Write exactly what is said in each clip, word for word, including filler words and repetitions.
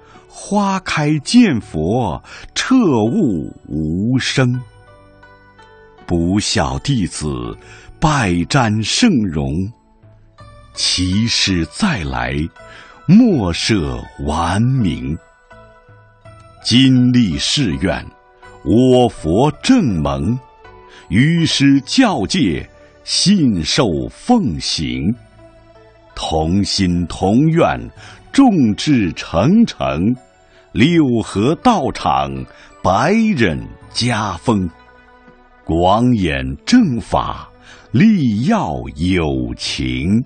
花开见佛，彻悟无生。不孝弟子，拜占圣容。其师再来，莫设顽名。今立誓愿，我佛正蒙，于师教戒，信受奉行。同心同愿，众志成城。六合道场，百人家风。广演正法，力要有情。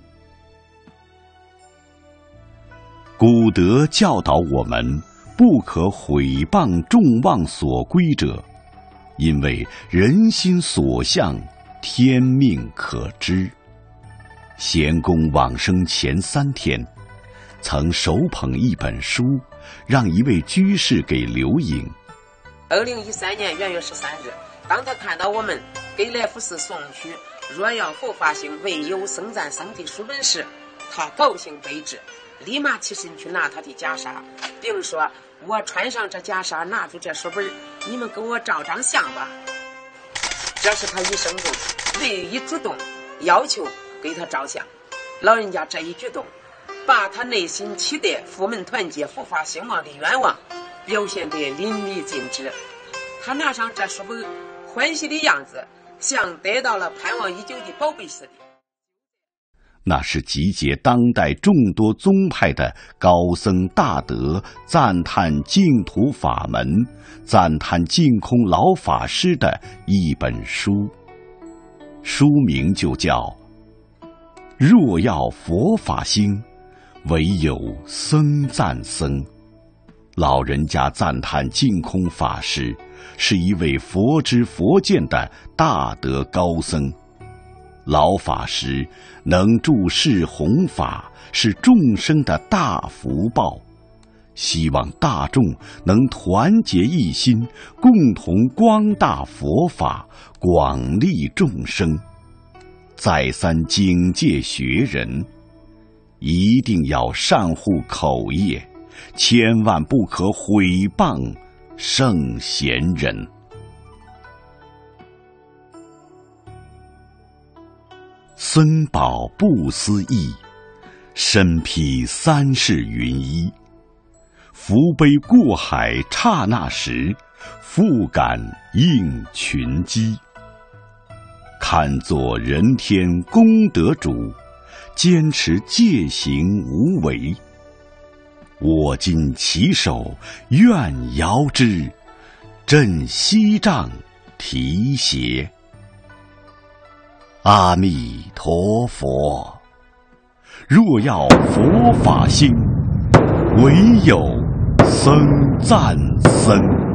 古德教导我们，不可毁谤众望所归者，因为人心所向，天命可知。贤公往生前三天，曾手捧一本书，让一位居士给留影。 二零一三年元月十三日，当他看到我们给来福寺送去若要佛法兴，唯有僧赞僧的书本时，他高兴悲之，立马起身去拿他的袈裟，并说：我穿上这袈裟，拿住这书本，你们跟我照张相吧。这是他一生中唯一主动要求给他照相。老人家这一举动，把他内心期待佛门团结、佛法兴旺的愿望表现得淋漓尽致。他拿上这书本，欢喜的样子像得到了盼望已久的宝贝似的。 那是集结当代众多宗派的高僧大德赞叹净土法门、赞叹净空老法师的一本书，书名就叫若要佛法兴，唯有僧赞僧。老人家赞叹净空法师是一位佛知佛见的大德高僧，老法师能注释弘法，是众生的大福报。希望大众能团结一心，共同光大佛法，广利众生。再三警戒学人，一定要善护口业，千万不可毁谤圣贤人。僧宝不思议，身披三世云衣。福杯过海刹那时，复感应群机。看作人天功德主，坚持戒行无为。我今起手，愿遥之，振西杖提携。阿弥陀佛，若要佛法兴，唯有僧赞僧。